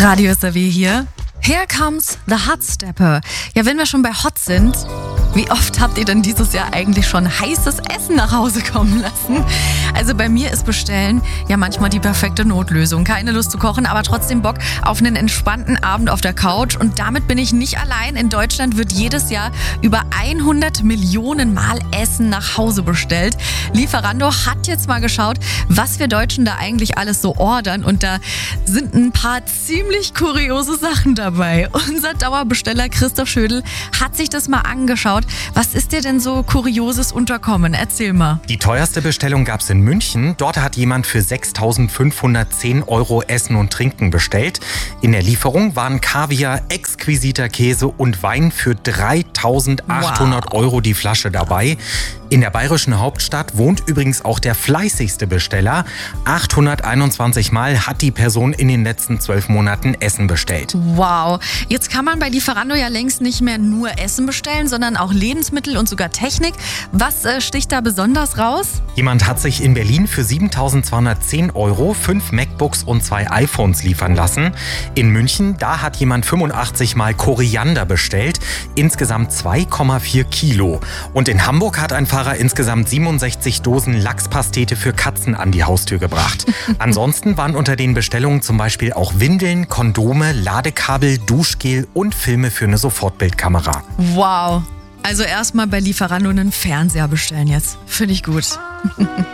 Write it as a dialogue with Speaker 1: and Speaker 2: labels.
Speaker 1: Radio SAW hier. Here comes the Hot Stepper. Ja, wenn wir schon bei Hot sind, wie oft habt ihr denn dieses Jahr eigentlich schon heißes Essen nach Hause kommen lassen? Also bei mir ist Bestellen ja manchmal die perfekte Notlösung. Keine Lust zu kochen, aber trotzdem Bock auf einen entspannten Abend auf der Couch. Und damit bin ich nicht allein. In Deutschland wird jedes Jahr über 100 Millionen Mal Essen nach Hause bestellt. Lieferando hat jetzt mal geschaut, was wir Deutschen da eigentlich alles so ordern. Und da sind ein paar ziemlich kuriose Sachen dabei. Unser Dauerbesteller Christoph Schödel hat sich das mal angeschaut. Was ist dir denn so Kurioses unterkommen? Erzähl mal.
Speaker 2: Die teuerste Bestellung gab es in München. Dort hat jemand für 6.510 € Essen und Trinken bestellt. In der Lieferung waren Kaviar, exquisiter Käse und Wein für 3.800 € die Flasche dabei. In der bayerischen Hauptstadt wohnt übrigens auch der fleißigste Besteller. 821 Mal hat die Person in den letzten 12 Monaten Essen bestellt.
Speaker 1: Wow, jetzt kann man bei Lieferando ja längst nicht mehr nur Essen bestellen, sondern auch Lebensmittel und sogar Technik. Was sticht da besonders raus?
Speaker 2: Jemand hat sich in Berlin für 7.210 € 5 MacBooks und 2 iPhones liefern lassen. In München, da hat jemand 85 Mal Koriander bestellt, insgesamt 2,4 Kilo. Und in Hamburg hat ein Fahrer insgesamt 67 Dosen Lachspastete für Katzen an die Haustür gebracht. Ansonsten waren unter den Bestellungen zum Beispiel auch Windeln, Kondome, Ladekabel, Duschgel und Filme für eine Sofortbildkamera.
Speaker 1: Wow, also erstmal bei Lieferando einen Fernseher bestellen jetzt. Finde ich gut.